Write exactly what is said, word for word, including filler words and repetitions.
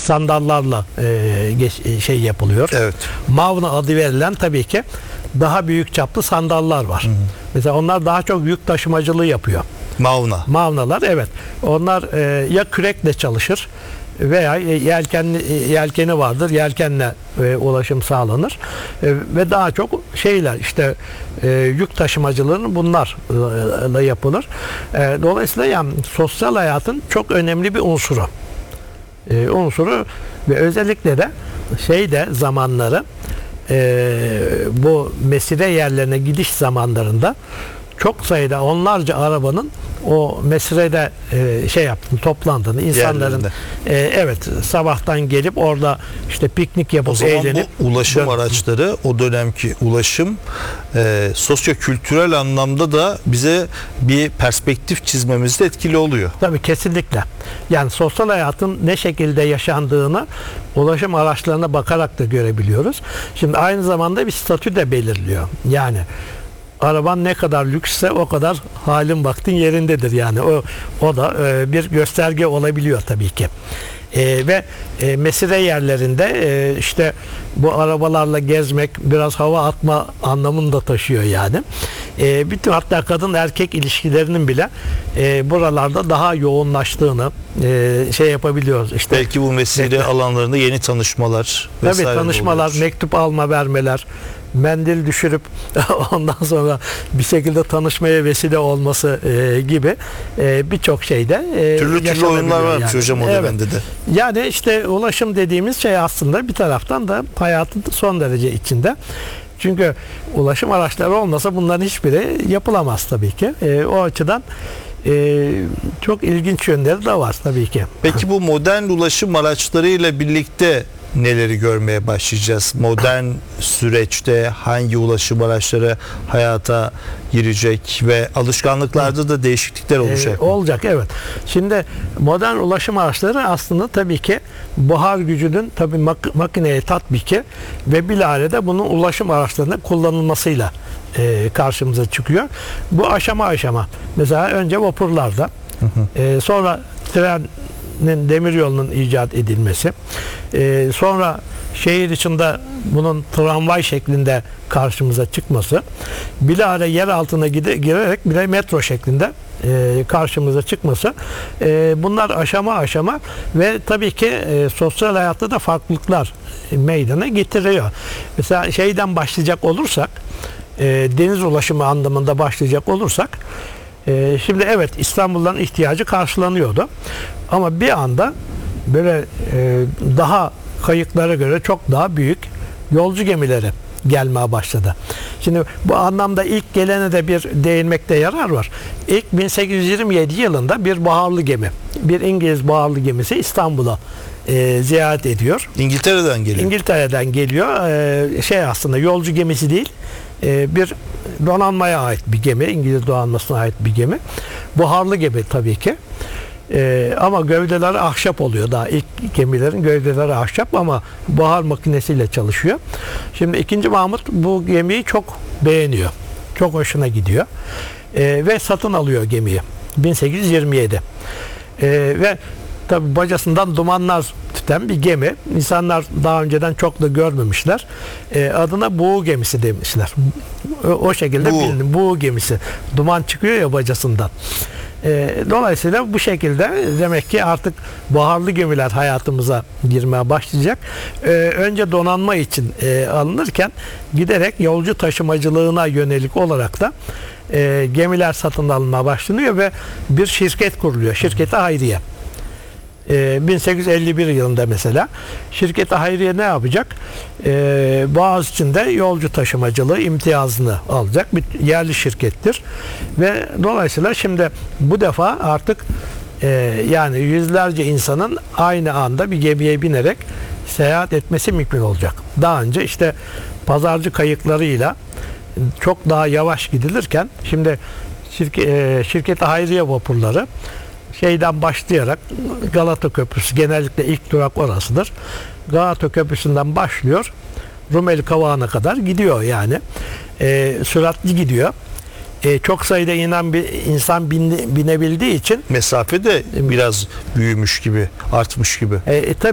sandallarla e, geç, şey yapılıyor. Evet. Mavna adı verilen tabii ki daha büyük çaplı sandallar var. Hı hı. Mesela onlar daha çok yük taşımacılığı yapıyor. Mavna. Mavnalar evet. Onlar e, ya kürekle çalışır veya yelkenli yelkeni vardır. Yelkenle e, ulaşım sağlanır. E, ve daha çok şeyler işte e, yük taşımacılığının bunlarla yapılır. E, dolayısıyla yani sosyal hayatın çok önemli bir unsuru. E, unsuru ve özellikle de şeyde zamanları e, bu mesire yerlerine gidiş zamanlarında çok sayıda onlarca arabanın o mesirede e, şey yaptığını, toplandığını, insanların e, evet sabahtan gelip orada işte piknik yapıp o zaman eğlenip bu ulaşım dön- araçları, o dönemki ulaşım e, sosyo-kültürel anlamda da bize bir perspektif çizmemizde etkili oluyor. Tabii kesinlikle. Yani sosyal hayatın ne şekilde yaşandığını ulaşım araçlarına bakarak da görebiliyoruz. Şimdi aynı zamanda bir statü de belirliyor. Yani araban ne kadar lüksse o kadar halin vaktin yerindedir yani o o da e, bir gösterge olabiliyor tabii ki. E, ve e, mesire yerlerinde e, işte bu arabalarla gezmek biraz hava atma anlamını da taşıyor yani. E, bütün hatta kadın erkek ilişkilerinin bile e, buralarda daha yoğunlaştığını e, şey yapabiliyoruz. İşte belki bu mesire alanlarında yeni tanışmalar tabii tanışmalar, oluyor. mektup alma vermeler, mendil düşürüp ondan sonra bir şekilde tanışmaya vesile olması e, gibi e, birçok şeyde e, türlü türlü oyunlar varmış yani. Hocam o evet. dönemde de. Yani işte ulaşım dediğimiz şey aslında bir taraftan da hayatın son derece içinde. Çünkü ulaşım araçları olmasa bunların hiçbiri yapılamaz tabii ki. E, o açıdan e, çok ilginç yönleri de var tabii ki. Peki bu modern ulaşım araçlarıyla birlikte neleri görmeye başlayacağız? Modern süreçte hangi ulaşım araçları hayata girecek ve alışkanlıklarda da değişiklikler olacak ee, mı? Olacak evet. Şimdi modern ulaşım araçları aslında tabii ki buhar gücünün tabii mak- makineye tatbiki ve bilahare de bunun ulaşım araçlarında kullanılmasıyla e, karşımıza çıkıyor. Bu aşama aşama. Mesela önce vapurlarda, hı hı. E, sonra trenin, demiryolunun icat edilmesi, e, sonra şehir içinde bunun tramvay şeklinde karşımıza çıkması, bilahare yer altına gide, girerek bir de metro şeklinde e, karşımıza çıkması, e, bunlar aşama aşama ve tabii ki e, sosyal hayatta da farklılıklar e, meydana getiriyor. Mesela şeyden başlayacak olursak, e, deniz ulaşımı anlamında başlayacak olursak, e, şimdi evet İstanbul'dan ihtiyacı karşılanıyordu ama bir anda böyle e, daha kayıklara göre çok daha büyük yolcu gemileri gelmeye başladı. Şimdi bu anlamda ilk gelene de bir değinmekte yarar var. İlk bin sekiz yüz yirmi yedi yılında bir baharlı gemi, bir İngiliz baharlı gemisi İstanbul'a e, ziyaret ediyor. İngiltere'den geliyor. İngiltere'den geliyor. E, şey aslında yolcu gemisi değil, e, bir donanmaya ait bir gemi, İngiliz donanmasına ait bir gemi. Buharlı gemi tabii ki. Ee, ama gövdeleri ahşap oluyor. Daha ilk gemilerin gövdeleri ahşap ama buhar makinesiyle çalışıyor. Şimdi ikinci Mahmut bu gemiyi çok beğeniyor. Çok hoşuna gidiyor. Ee, ve satın alıyor gemiyi. bin sekiz yüz yirmi yedi. Ee, ve tabi bacasından dumanlar tüten bir gemi. İnsanlar daha önceden çok da görmemişler. Ee, adına buğu gemisi demişler. O, o şekilde Buğu. bilin. Buğu gemisi. Duman çıkıyor ya bacasından. Dolayısıyla bu şekilde demek ki artık buharlı gemiler hayatımıza girmeye başlayacak. Önce donanma için alınırken giderek yolcu taşımacılığına yönelik olarak da gemiler satın alınmaya başlanıyor ve bir şirket kuruluyor. Şirketi Hayriye. bin sekiz yüz elli bir yılında mesela şirketi Hayriye ne yapacak? Ee, Boğaziçi'nde yolcu taşımacılığı imtiyazını alacak bir yerli şirkettir ve dolayısıyla şimdi bu defa artık e, yani yüzlerce insanın aynı anda bir gemiye binerek seyahat etmesi mümkün olacak. Daha önce işte pazarcı kayıklarıyla çok daha yavaş gidilirken şimdi şirket, e, şirketi Hayriye vapurları şeyden başlayarak Galata Köprüsü genellikle ilk durak orasıdır. Galata Köprüsü'nden başlıyor. Rumeli Kavağı'na kadar gidiyor yani. E, süratli gidiyor. E, çok sayıda inan bir insan bine, binebildiği için mesafe de biraz büyümüş gibi, artmış gibi. E, e, tabii